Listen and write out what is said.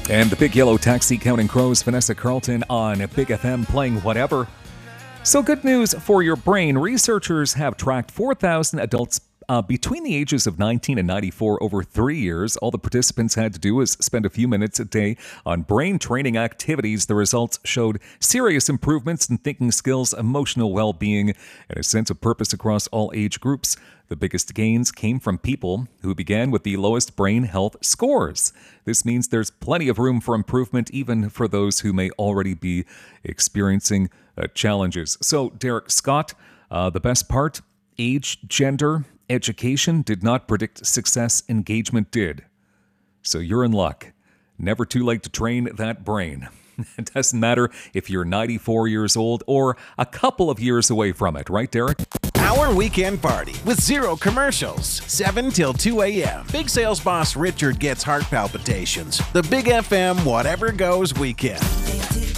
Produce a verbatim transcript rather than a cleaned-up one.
And the Big Yellow Taxi Counting Crows, Vanessa Carlton on Big F M playing whatever. So good news for your brain. Researchers have tracked four thousand adults uh, between the ages of nineteen and ninety-four over three years. All the participants had to do was spend a few minutes a day on brain training activities. The results showed serious improvements in thinking skills, emotional well-being, and a sense of purpose across all age groups. The biggest gains came from people who began with the lowest brain health scores. This means there's plenty of room for improvement, even for those who may already be experiencing uh, challenges. So, Derek Scott, uh, the best part, age, gender, education did not predict success, engagement did. So you're in luck. Never too late to train that brain. It doesn't matter if you're ninety-four years old or a couple of years away from it, right, Derek? Our weekend party with zero commercials, seven till two a.m. Big sales boss Richard gets heart palpitations. The Big F M Whatever Goes weekend.